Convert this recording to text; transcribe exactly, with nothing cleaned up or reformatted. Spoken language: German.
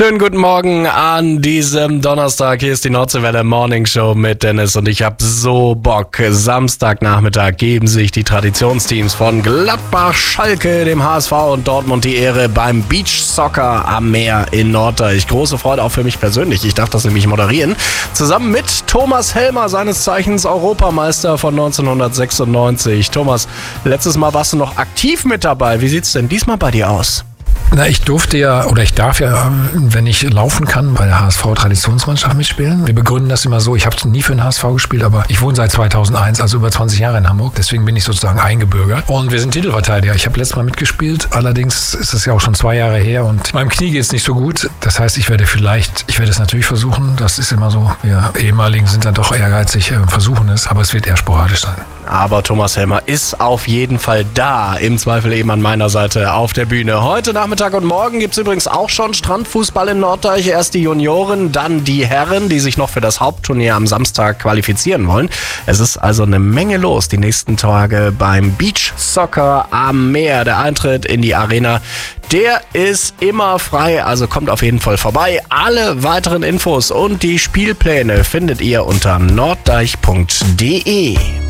Schönen guten Morgen an diesem Donnerstag. Hier ist die Nordseewelle Morning Show mit Dennis und ich habe so Bock. Samstagnachmittag geben sich die Traditionsteams von Gladbach, Schalke, dem H S V und Dortmund die Ehre beim Beach Soccer am Meer in Norddeich. Große Freude auch für mich persönlich. Ich darf das nämlich moderieren. Zusammen mit Thomas Helmer, seines Zeichens Europameister von neunzehnhundertsechsundneunzig. Thomas, letztes Mal warst du noch aktiv mit dabei. Wie sieht's denn diesmal bei dir aus? Na, ich durfte ja, oder ich darf ja, wenn ich laufen kann, bei der H S V-Traditionsmannschaft mitspielen. Wir begründen das immer so, ich habe nie für den H S V gespielt, aber ich wohne seit zweitausendeins, also über zwanzig Jahre in Hamburg. Deswegen bin ich sozusagen eingebürgert. Und wir sind Titelverteidiger. Ich habe letztes Mal mitgespielt, allerdings ist es ja auch schon zwei Jahre her und meinem Knie geht es nicht so gut. Das heißt, ich werde vielleicht, ich werde es natürlich versuchen, das ist immer so, wir ehemaligen sind dann doch ehrgeizig, versuchen es, aber es wird eher sporadisch sein. Aber Thomas Helmer ist auf jeden Fall da, im Zweifel eben an meiner Seite auf der Bühne. Heute Nachmittag und morgen gibt es übrigens auch schon Strandfußball in Norddeich. Erst die Junioren, dann die Herren, die sich noch für das Hauptturnier am Samstag qualifizieren wollen. Es ist also eine Menge los die nächsten Tage beim Beach Soccer am Meer. Der Eintritt in die Arena, der ist immer frei, also kommt auf jeden Fall vorbei. Alle weiteren Infos und die Spielpläne findet ihr unter norddeich punkt de.